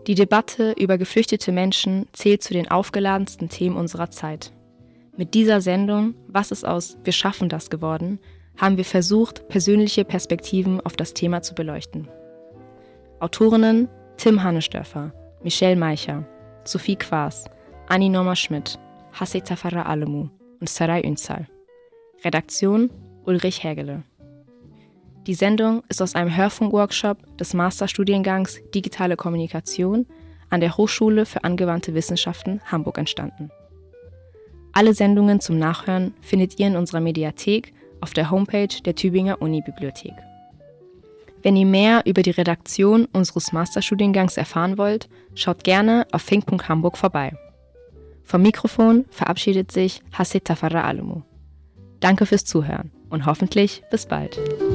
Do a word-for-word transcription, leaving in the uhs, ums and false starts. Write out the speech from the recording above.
Die Debatte über geflüchtete Menschen zählt zu den aufgeladensten Themen unserer Zeit. Mit dieser Sendung „Was ist aus Wir schaffen das geworden?" haben wir versucht, persönliche Perspektiven auf das Thema zu beleuchten. Autorinnen Tim Hannesdörfer, Michelle Meicher, Sophie Quaas, Annie Norma Schmidt, Hasse Tafarra Alemu und Saray Ünsal. Redaktion Ulrich Hägele. Die Sendung ist aus einem Hörfunkworkshop des Masterstudiengangs Digitale Kommunikation an der Hochschule für angewandte Wissenschaften Hamburg entstanden. Alle Sendungen zum Nachhören findet ihr in unserer Mediathek auf der Homepage der Tübinger Uni-Bibliothek. Wenn ihr mehr über die Redaktion unseres Masterstudiengangs erfahren wollt, schaut gerne auf fink punkt hamburg vorbei. Vom Mikrofon verabschiedet sich Hasse Tafarra Alemu. Danke fürs Zuhören und hoffentlich bis bald.